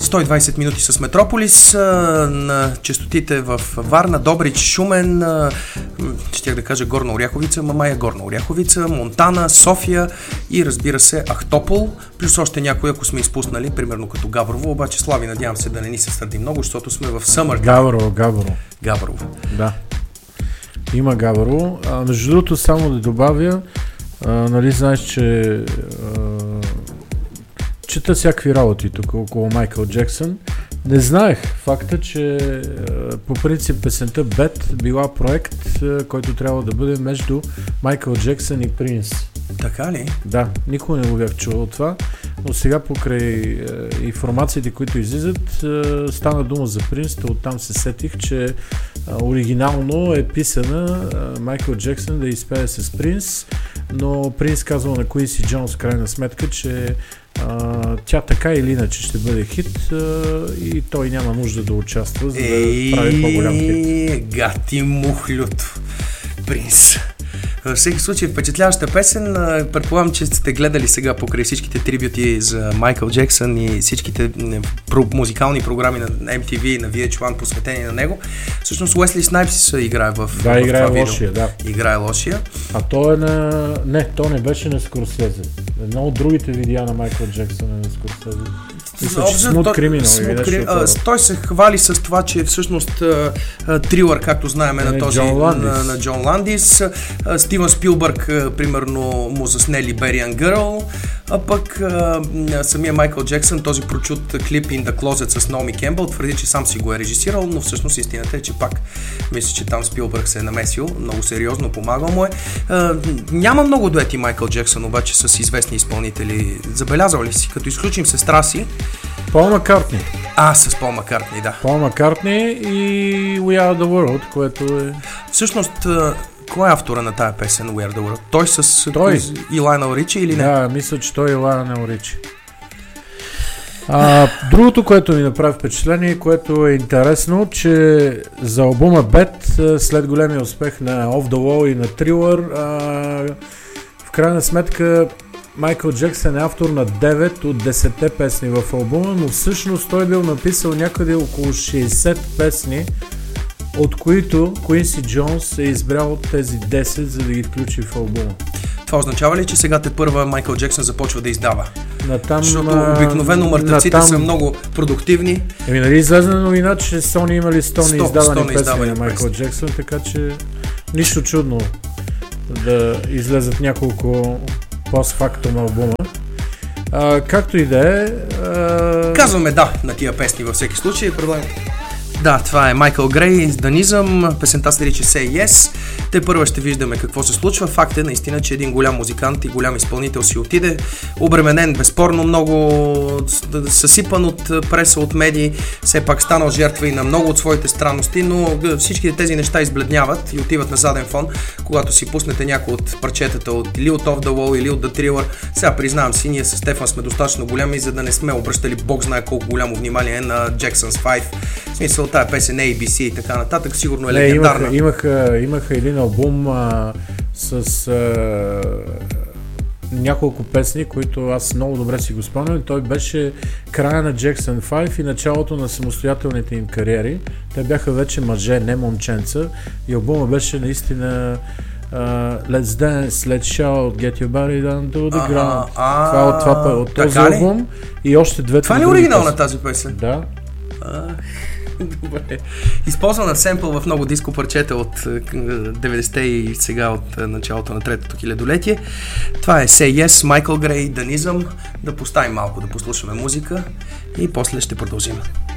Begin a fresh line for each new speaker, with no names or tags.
120 минути с Метрополис на честотите в Варна, Добрич, Шумен, щях да кажа Горна Оряховица, мамая Горна Оряховица, Монтана, София и разбира се Ахтопол, плюс още някои, ако сме изпуснали, примерно като Габрово, обаче Слави, надявам се да не ни се сърди много, защото сме в Съмър.
Габрово. Да. Има Габрово. Между другото, само да добавя, нали знаеш, че чета всякакви работи тук около Майкъл Джексън. Не знаех факта, че по принцип песента Bad била проект, който трябва да бъде между Майкъл Джексън и Принс.
Така ли?
Да, никога не го бях чувал това, но сега покрай информациите, които излизат, стана дума за Принс, оттам се сетих, че оригинално е писана Майкъл Джексън да изпее с Принс, но Принс казва на Куинси Джонс в крайна сметка, че тя така или иначе ще бъде хит и той няма нужда да участва, за да прави по-голям хит.
Гати мухлюто, Принс. Във всеки случай, впечатляваща песен. Предполагам, че сте гледали сега покрай всичките трибюти за Майкъл Джексън и всичките музикални програми на MTV и на VH1 посветени на него. Всъщност Уесли Снайпс играе в
да, играе лошия, да.
Играе лошия.
А той е на... Не, то не беше на Скорсезе. Едно от другите видеа на Майкъл Джексън е на Скорсезе.
Той се хвали с това, че всъщност трилър, както знаем, на този на Джон Ландис. Стивън Спилбърг, примерно, му заснели Бериан Гърл, а пък самия Майкъл Джексън, този прочут клип In the Closet с Наоми Кембъл, твърди, че сам си го е режисирал, но всъщност истината е, че пак мисля, че там Спилбърг се е намесил, много сериозно, помагал му е. Няма много дуети Майкъл Джексън, обаче с известни изпълнители. Забелязал ли си, като изключим сестра си?
Пол Маккартни.
С Пол Маккартни, да.
Пол Маккартни и We Are The World, което е...
Всъщност, кой е автора на тая песен We Are The World? Той с Лайонел Ричи или не?
Да, мисля, че той е Лайонел Ричи. Другото, което ми направи впечатление, което е интересно, че за албума Bad, след големия успех на Off The Wall и на Thriller, в крайна сметка Майкъл Джексън е автор на 9 от 10 песни в албума, но всъщност той бил написал някъде около 60 песни, от които Куинси Джонс е избрал тези 10, за да ги включи в албума.
Това означава ли, че сега тепърва Майкъл Джексън започва да издава?
Натам,
защото обикновено мъртъвците са много продуктивни.
Нали излезе новина, че Sony имали 100 неиздавани песни на Майкъл Джексън, така че нищо чудно да излезат няколко постфактум албума. Както и да е...
Казваме да на тия песни във всеки случай. Да, това е Майкъл Грей, Данизъм, песента се нарича Say Yes. Те първо ще виждаме какво се случва. Факт е наистина, че един голям музикант и голям изпълнител си отиде, обременен безспорно, много съсипан от преса, от медии, все пак станал жертва и на много от своите странности, но всички тези неща избледняват и отиват на заден фон, когато си пуснете някои от парчетата или от Off The Wall, или от The Thriller. Сега признавам си, ние с Стефан сме достатъчно голями, за да не сме обръщали бог знае колко голямо внимание на Jackson's 5. В смисъл, тая песен ABC и така нататък, сигурно е легендарна.
Имаха един албум с няколко песни, които аз много добре си го спомням. Той беше края на Jackson 5 и началото на самостоятелните им кариери. Те бяха вече мъже, не момченца, и албума беше наистина Let's Dance, Let's Shout, Get Your Body Down to the Ground. Това от този албум и още двете.
Това ли е оригинал на тази песен?
Да.
Добре. Използвана семпъл в много диско парчета от 90-те и сега от началото на третото хилядолетие. Това е Say Yes, Майкъл Грей, Данизъм. Да поставим малко, да послушаме музика и после ще продължим.